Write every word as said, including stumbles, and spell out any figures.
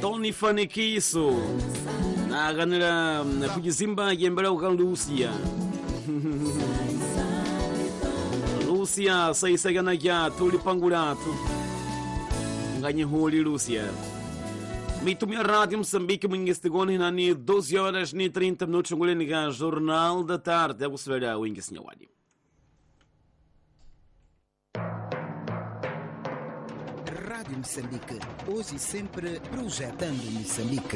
Tony Fanikiso naganira kujizimba yembera uka Lucia Lucia saisagana ya tulipangulatu nganye holi Lucia mitumia rádio Moçambique mingestigoni nani doze horas e trinta minutos nguleni ga jornal da tarde agusvera wingi sinyawadi Rádio Moçambique, hoje e sempre projetando Moçambique.